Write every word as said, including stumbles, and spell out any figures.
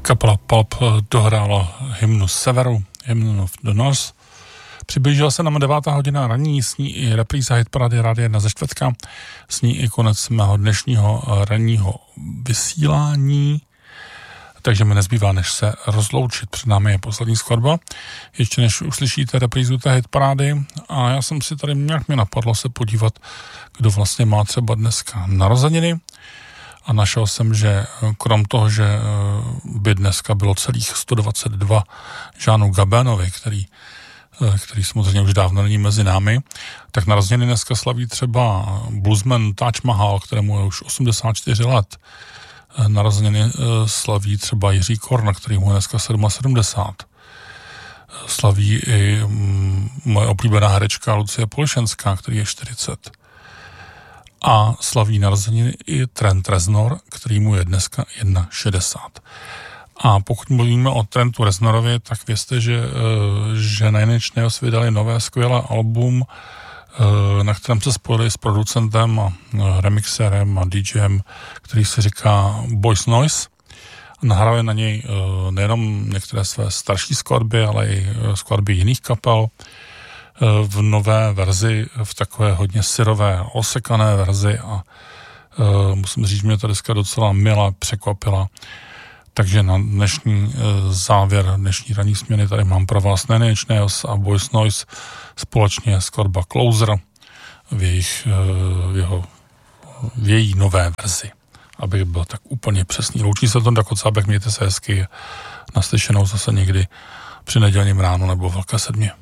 Kapela Pulp dohrála hymnu Severu, hymnu of the North. Přiblížila se nám devátá hodina ranní, s ní i repríza hitparady Rádia jedna ze čtvrtka, s ní i konec mého dnešního ranního vysílání, takže mi nezbývá, než se rozloučit. Před námi je poslední skladba, ještě než uslyšíte reprízu té hitparády, a já jsem si tady nějak mě napadlo se podívat, kdo vlastně má třeba dneska narozeniny. A našel jsem, že krom toho, že by dneska bylo celých sto dvacet dva Jeanu Gabinovi, který, který samozřejmě už dávno není mezi námi, tak narozeniny dneska slaví třeba bluesman Taj Mahal, kterému je už osmdesát čtyři let. Narozeniny slaví třeba Jiří Korn, kterýmu je dneska sedmdesát sedm. Slaví i moje oblíbená herečka Lucie Polišenská, který je čtyřicet. A slaví narozeniny i Trent Reznor, který mu je dneska šedesát jedna. A pokud mluvíme o Trentu Reznorovi, tak vězte, že, že Nine Inch Nails vydali nové skvělé album, na kterém se spojili s producentem a remixerem a DJem, který se říká Boys Noise. Nahrali na něj nejenom některé své starší skladby, ale i skladby jiných kapel v nové verzi, v takové hodně syrové, osekané verzi, a uh, musím říct, že mě ta deska docela milá překvapila. Takže na dnešní uh, závěr dnešní ranní směny tady mám pro vás Nine Inch Nails a Boys Noise společně skladba Closer v, jejich, uh, v, jeho, v její nové verzi. Abych byl tak úplně přesný. Loučí se to do Kocábek, mějte se hezky, naslyšenou zase někdy při nedělním ránu nebo Velké sedmě.